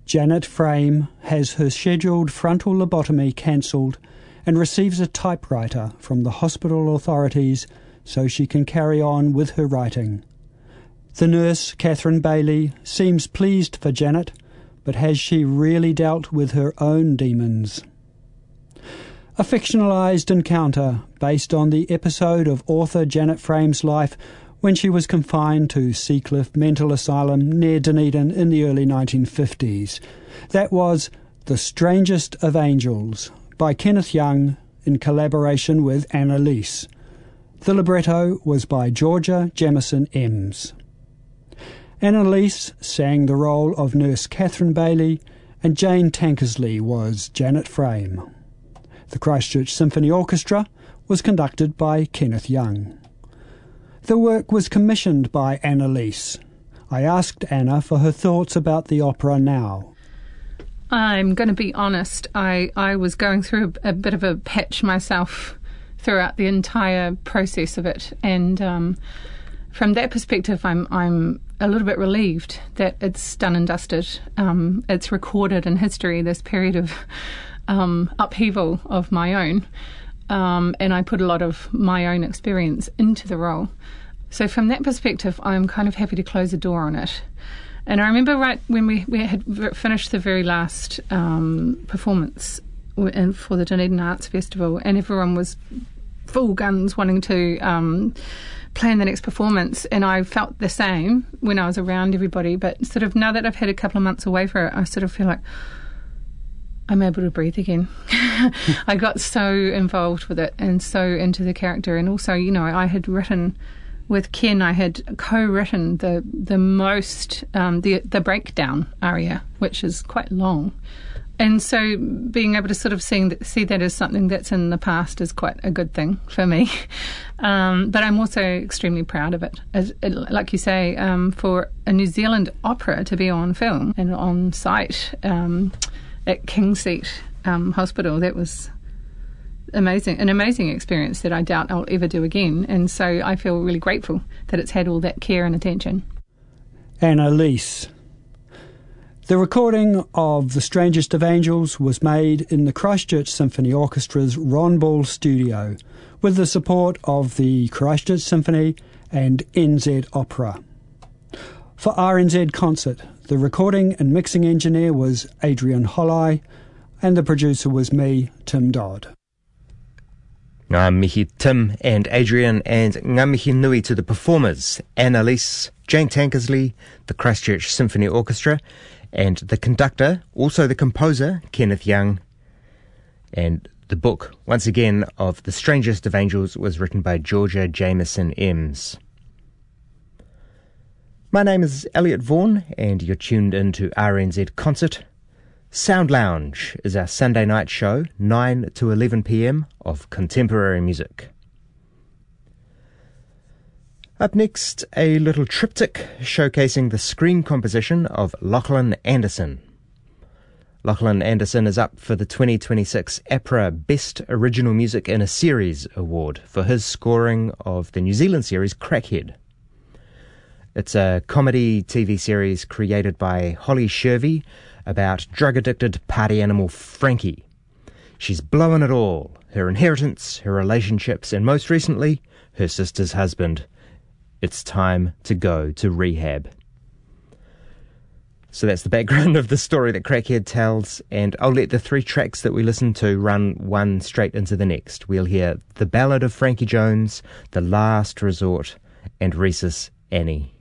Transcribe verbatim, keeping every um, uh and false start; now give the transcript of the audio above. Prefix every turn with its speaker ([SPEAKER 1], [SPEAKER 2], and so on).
[SPEAKER 1] Janet Frame has her scheduled frontal lobotomy cancelled and receives a typewriter from the hospital authorities so she can carry on with her writing. The nurse, Catherine Bailey, seems pleased for Janet, but has she really dealt with her own demons? A fictionalised encounter based on the episode of author Janet Frame's life when she was confined to Seacliff Mental Asylum near Dunedin in the early nineteen fifties. That was The Strangest of Angels by Kenneth Young in collaboration with Annalise. The libretto was by Georgia Jamieson Ems. Annalise sang the role of Nurse Catherine Bailey, and Jane Tankersley was Janet Frame. The Christchurch Symphony Orchestra was conducted by Kenneth Young. The work was commissioned by Annalise. I asked Anna for her thoughts about the opera now.
[SPEAKER 2] I'm going to be honest, I, I was going through a, a bit of a patch myself throughout the entire process of it, and um, from that perspective I'm I'm a little bit relieved that it's done and dusted. Um, it's recorded in history, this period of um, upheaval of my own, um, and I put a lot of my own experience into the role. So from that perspective, I'm kind of happy to close the door on it. And I remember right when we, we had finished the very last um, performance for the Dunedin Arts Festival, and everyone was full guns wanting to um, plan the next performance, and I felt the same when I was around everybody, but sort of now that I've had a couple of months away from it, I sort of feel like I'm able to breathe again. I got so involved with it and so into the character, and also, you know, I had written with Ken, I had co-written the the most um, the the breakdown aria, which is quite long. And so being able to sort of see that, see that as something that's in the past is quite a good thing for me. Um, but I'm also extremely proud of it. As, like you say, um, for a New Zealand opera to be on film and on site um, at Kingseat um, Hospital, that was amazing, an amazing experience that I doubt I'll ever do again. And so I feel really grateful that it's had all that care and attention.
[SPEAKER 1] Annalise. The recording of The Strangest of Angels was made in the Christchurch Symphony Orchestra's Ron Ball studio with the support of the Christchurch Symphony and N Z Opera. For R N Z Concert, the recording and mixing engineer was Adrian Holley and the producer was me, Tim Dodd.
[SPEAKER 3] Ngā mihi Tim and Adrian, and ngā mihi nui to the performers, Annalise, Jane Tankersley, the Christchurch Symphony Orchestra, and the conductor, also the composer, Kenneth Young. And the book, once again, of The Strangest of Angels was written by Georgia Jamieson Ems. My name is Elliot Vaughan, and you're tuned in to R N Z Concert. Sound Lounge is our Sunday night show, nine to eleven p.m, of contemporary music. Up next, a little triptych showcasing the screen composition of Lachlan Anderson. Lachlan Anderson is up for the twenty twenty-six APRA Best Original Music in a Series Award for his scoring of the New Zealand series Crackhead. It's a comedy T V series created by Holly Shervey about drug-addicted party animal Frankie. She's blowing it all, her inheritance, her relationships, and most recently, her sister's husband. It's time to go to rehab. So that's the background of the story that Crackhead tells, and I'll let the three tracks that we listen to run one straight into the next. We'll hear The Ballad of Frankie Jones, The Last Resort, and Rhesus Annie.